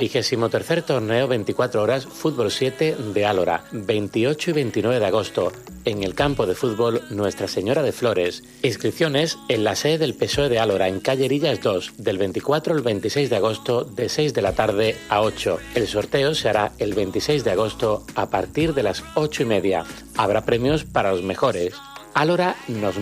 23º torneo 24 horas Fútbol 7 de Álora, 28 y 29 de agosto, en el campo de fútbol Nuestra Señora de Flores. Inscripciones en la sede del PSOE de Álora, en calle Erillas 2, del 24 al 26 de agosto, de 6 de la tarde a 8. El sorteo se hará el 26 de agosto a partir de las 8:30. Habrá premios para los mejores. Álora nos